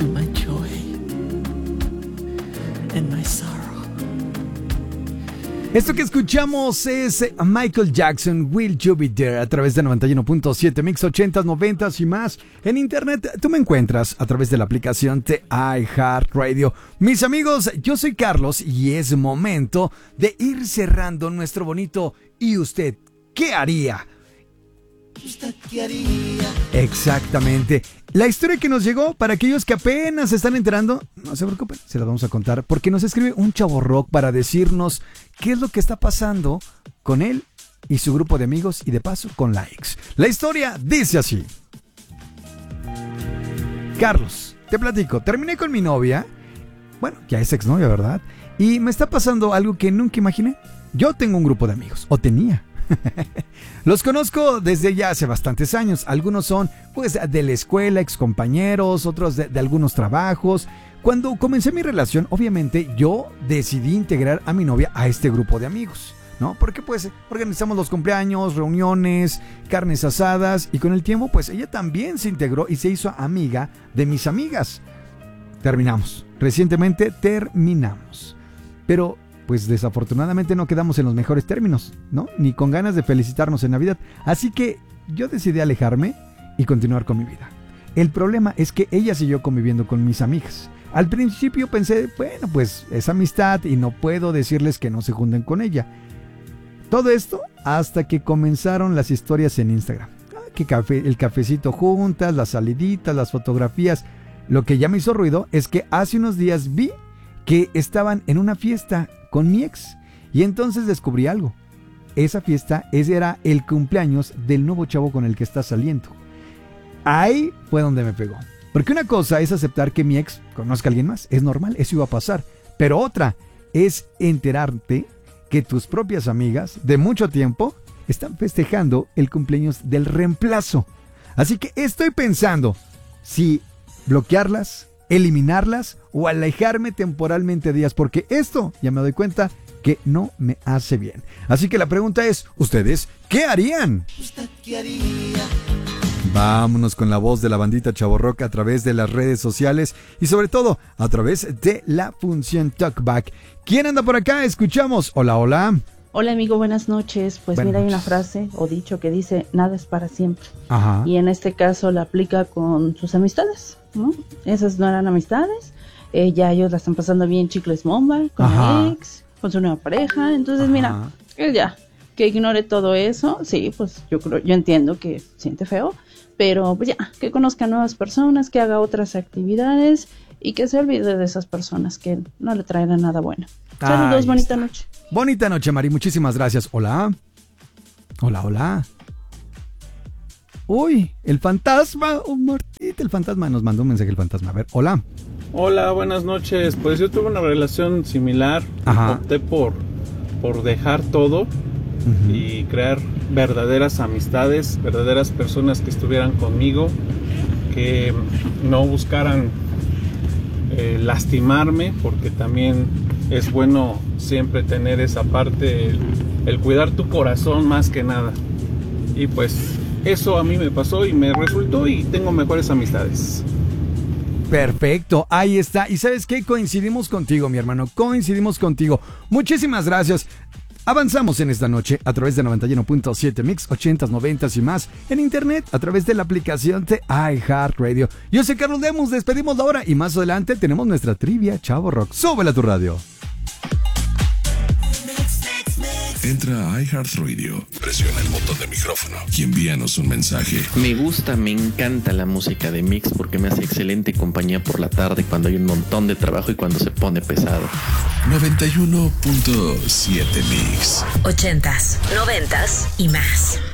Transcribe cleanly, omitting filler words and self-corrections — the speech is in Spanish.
to my joy and my sorrow. Esto que escuchamos es Michael Jackson, Will You Be There, a través de 91.7 Mix 80s, 90s y más. En internet tú me encuentras a través de la aplicación de iHeartRadio. Mis amigos, yo soy Carlos y es momento de ir cerrando nuestro bonito ¿y usted qué haría? ¿Usted qué haría? Exactamente. La historia que nos llegó, para aquellos que apenas se están enterando, no se preocupen, se la vamos a contar, porque nos escribe un chavo rock para decirnos qué es lo que está pasando con él y su grupo de amigos y de paso con la ex. La historia dice así. Carlos, te platico, terminé con mi novia, bueno, ya es exnovia, ¿verdad? Y me está pasando algo que nunca imaginé. Yo tengo un grupo de amigos, o tenía. Los conozco desde ya hace bastantes años. Algunos son pues de la escuela, excompañeros, otros de algunos trabajos. Cuando comencé mi relación, obviamente yo decidí integrar a mi novia a este grupo de amigos, ¿no? Porque pues organizamos los cumpleaños, reuniones, carnes asadas, y con el tiempo pues ella también se integró y se hizo amiga de mis amigas. Terminamos, recientemente terminamos, pero pues desafortunadamente no quedamos en los mejores términos, ¿no? Ni con ganas de felicitarnos en Navidad. Así que yo decidí alejarme y continuar con mi vida. El problema es que ella siguió conviviendo con mis amigas. Al principio pensé, bueno, pues es amistad y no puedo decirles que no se junten con ella. Todo esto hasta que comenzaron las historias en Instagram. El cafecito juntas, las saliditas, las fotografías. Lo que ya me hizo ruido es que hace unos días vi que estaban en una fiesta con mi ex, y entonces descubrí algo. Esa fiesta era el cumpleaños del nuevo chavo con el que está saliendo. Ahí fue donde me pegó, porque una cosa es aceptar que mi ex conozca a alguien más, es normal, eso iba a pasar, pero otra es enterarte que tus propias amigas de mucho tiempo están festejando el cumpleaños del reemplazo. Así que estoy pensando si bloquearlas, eliminarlas o alejarme temporalmente de ellas, porque esto ya me doy cuenta que no me hace bien. Así que la pregunta es, ¿ustedes qué harían? ¿Usted qué haría? Vámonos con la voz de la bandita Chavo Rock a través de las redes sociales y sobre todo a través de la función Talkback. ¿Quién anda por acá? Escuchamos. Hola, hola. Hola amigo, buenas noches. Pues buenas mira, hay una noches. frase o dicho que dice, nada es para siempre. Ajá. Y en este caso la aplica con sus amistades, ¿no? Esas no eran amistades, ya ellos la están pasando bien chicles bomba, con Ajá. la ex, con su nueva pareja. Entonces Ajá. mira, él ya, que ignore todo eso. Sí, pues yo entiendo que siente feo, pero pues ya, que conozca nuevas personas, que haga otras actividades y que se olvide de esas personas que no le traerán nada bueno. Saludos, Ahí bonita está. noche. Bonita noche, Mari, muchísimas gracias. Hola. Hola, hola. Uy, el fantasma, Martita, el fantasma nos mandó un mensaje el fantasma. A ver, hola. Hola, buenas noches. Pues yo tuve una relación similar. Ajá. Opté por dejar todo y crear verdaderas amistades, verdaderas personas que estuvieran conmigo, que no buscaran lastimarme, porque también es bueno siempre tener esa parte, el cuidar tu corazón más que nada. Y pues eso a mí me pasó y me resultó, y tengo mejores amistades. Perfecto, ahí está. ¿Y sabes qué? Coincidimos contigo, mi hermano. Coincidimos contigo. Muchísimas gracias. Avanzamos en esta noche a través de 91.7 Mix 80s, 90s y más. En internet a través de la aplicación de iHeartRadio. Yo soy Carlos Lemus, despedimos la hora y más adelante tenemos nuestra trivia Chavo Rock. Súbela a tu radio. Entra a iHeartRadio, presiona el botón de micrófono y envíanos un mensaje. Me gusta, me encanta la música de Mix porque me hace excelente compañía por la tarde cuando hay un montón de trabajo y cuando se pone pesado. 91.7 Mix. 80s, 90s y más.